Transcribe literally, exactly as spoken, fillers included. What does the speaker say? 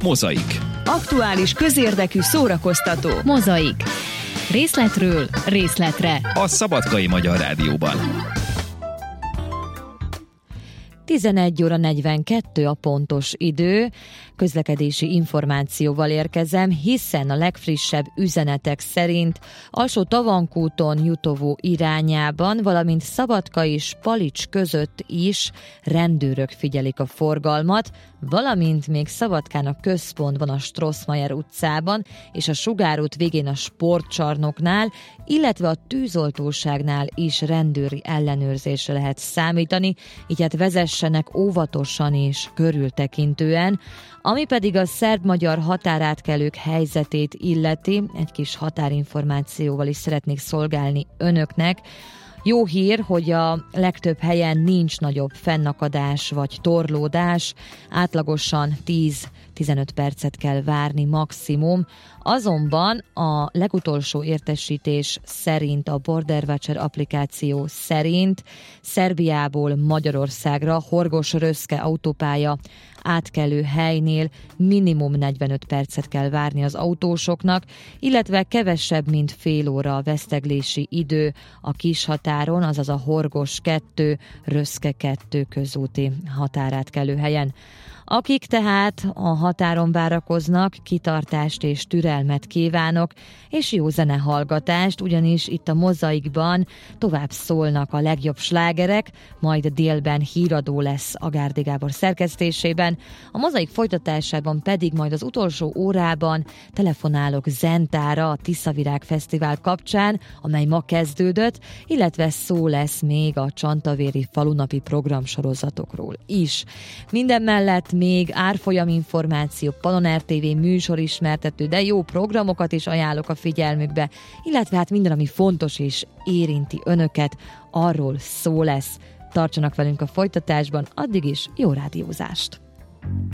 Mozaik. Aktuális, közérdekű, szórakoztató. Mozaik. Részletről részletre. A Szabadkai Magyar Rádióban. tizenegy óra negyvenkettő a pontos idő, közlekedési információval érkezem, hiszen a legfrissebb üzenetek szerint Alsó-Tavankúton Jutovó irányában, valamint Szabadka és Palics között is rendőrök figyelik a forgalmat, valamint még Szabadkán a központban a Strossmayer utcában és a Sugár út végén a Sportcsarnoknál, illetve a tűzoltóságnál is rendőri ellenőrzésre lehet számítani, így hát vezessenek óvatosan és körültekintően. Ami pedig a szerb-magyar határátkelők helyzetét illeti, egy kis határinformációval is szeretnék szolgálni önöknek. Jó hír, hogy a legtöbb helyen nincs nagyobb fennakadás vagy torlódás, átlagosan tíz-tizenöt percet kell várni maximum, azonban a legutolsó értesítés szerint, a Border Watcher applikáció szerint Szerbiából Magyarországra Horgoš-Röszke autópálya átkelő helynél minimum negyvenöt percet kell várni az autósoknak, illetve kevesebb, mint fél óra a veszteglési idő a kishatáron, azaz a Horgos kettő, Röszke kettő közúti határátkelő helyen. Akik tehát a határon várakoznak, kitartást és türelmet kívánok, és jó zenehallgatást, ugyanis itt a Mozaikban tovább szólnak a legjobb slágerek, majd délben híradó lesz Agárdi Gábor szerkesztésében, a Mozaik folytatásában pedig majd az utolsó órában telefonálok Zentára a Tiszavirág Fesztivál kapcsán, amely ma kezdődött, illetve szó lesz még a csantavéri falunapi programsorozatokról is. Minden mellett még árfolyam információ, Paloner té vé műsorismertető, de jó programokat is ajánlok a figyelmükbe, illetve hát minden, ami fontos és érinti önöket, arról szó lesz. Tartsanak velünk a folytatásban, addig is jó rádiózást!